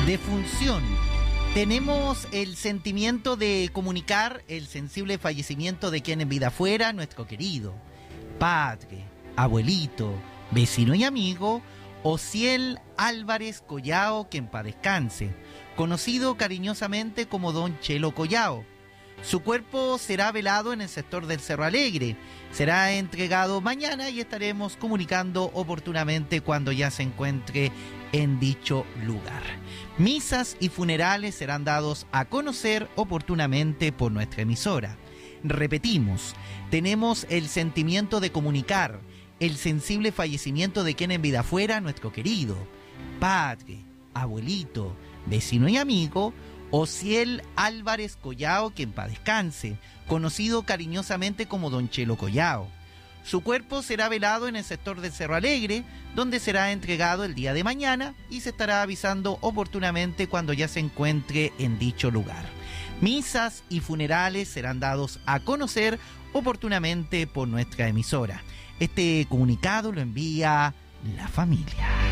Defunción. Tenemos el sentimiento de comunicar el sensible fallecimiento de quien en vida fuera nuestro querido padre, abuelito, vecino y amigo, Ociel Álvarez Collao, que en paz descanse, conocido cariñosamente como Don Chelo Collao. Su cuerpo será velado en el sector del Cerro Alegre. Será entregado mañana y estaremos comunicando oportunamente cuando ya se encuentre en dicho lugar. Misas y funerales serán dados a conocer oportunamente por nuestra emisora. Repetimos, tenemos el sentimiento de comunicar el sensible fallecimiento de quien en vida fuera nuestro querido padre, abuelito, vecino y amigo, Ociel Álvarez Collao, que en paz descanse, conocido cariñosamente como Don Chelo Collao. Su cuerpo será velado en el sector del Cerro Alegre, donde será entregado el día de mañana y se estará avisando oportunamente cuando ya se encuentre en dicho lugar. Misas y funerales serán dados a conocer oportunamente por nuestra emisora. Este comunicado lo envía la familia.